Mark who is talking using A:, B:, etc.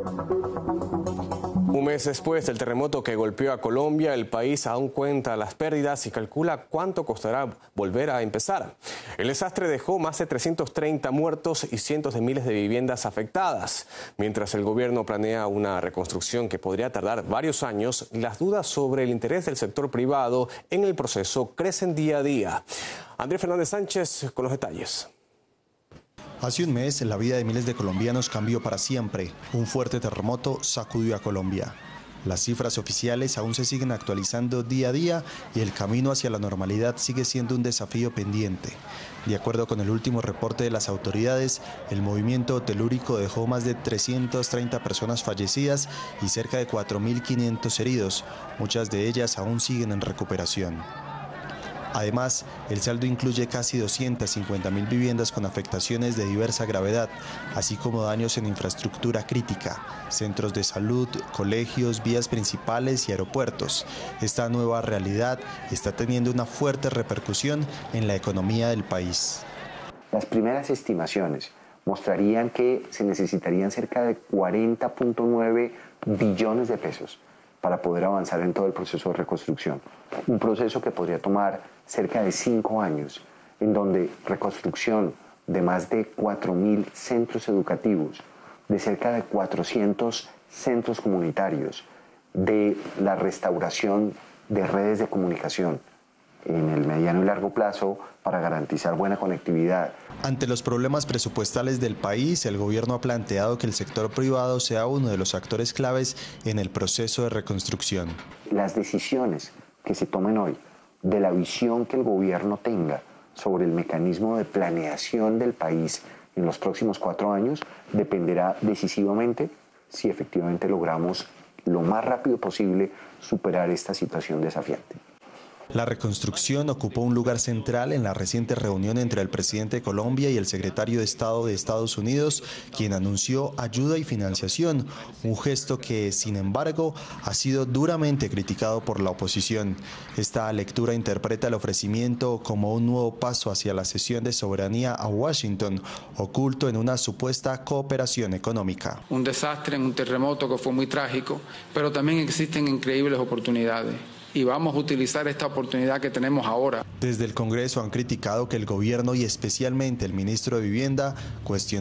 A: Un mes después del terremoto que golpeó a Colombia, el país aún cuenta las pérdidas y calcula cuánto costará volver a empezar. El desastre dejó más de 330 muertos y cientos de miles de viviendas afectadas. Mientras el gobierno planea una reconstrucción que podría tardar varios años, las dudas sobre el interés del sector privado en el proceso crecen día a día. Andrés Fernández Sánchez con los detalles.
B: Hace un mes, la vida de miles de colombianos cambió para siempre. Un fuerte terremoto sacudió a Colombia. Las cifras oficiales aún se siguen actualizando día a día y el camino hacia la normalidad sigue siendo un desafío pendiente. De acuerdo con el último reporte de las autoridades, el movimiento telúrico dejó más de 330 personas fallecidas y cerca de 4.500 heridos. Muchas de ellas aún siguen en recuperación. Además, el saldo incluye casi 250.000 viviendas con afectaciones de diversa gravedad, así como daños en infraestructura crítica, centros de salud, colegios, vías principales y aeropuertos. Esta nueva realidad está teniendo una fuerte repercusión en la economía del país.
C: Las primeras estimaciones mostrarían que se necesitarían cerca de 40.9 billones de pesos para poder avanzar en todo el proceso de reconstrucción. Un proceso que podría tomar cerca de 5 años, en donde reconstrucción de más de 4.000 centros educativos, de cerca de 400 centros comunitarios, de la restauración de redes de comunicación en el mediano y largo plazo para garantizar buena conectividad.
B: Ante los problemas presupuestales del país, el gobierno ha planteado que el sector privado sea uno de los actores claves en el proceso de reconstrucción.
C: Las decisiones que se tomen hoy, de la visión que el gobierno tenga sobre el mecanismo de planeación del país en los próximos 4 años, dependerá decisivamente si efectivamente logramos lo más rápido posible superar esta situación desafiante.
B: La reconstrucción ocupó un lugar central en la reciente reunión entre el presidente de Colombia y el secretario de Estado de Estados Unidos, quien anunció ayuda y financiación, un gesto que, sin embargo, ha sido duramente criticado por la oposición. Esta lectura interpreta el ofrecimiento como un nuevo paso hacia la cesión de soberanía a Washington, oculto en una supuesta cooperación económica.
D: Un desastre, un terremoto que fue muy trágico, pero también existen increíbles oportunidades. Y vamos a utilizar esta oportunidad que tenemos ahora.
B: Desde el Congreso han criticado que el gobierno y especialmente el ministro de Vivienda cuestionó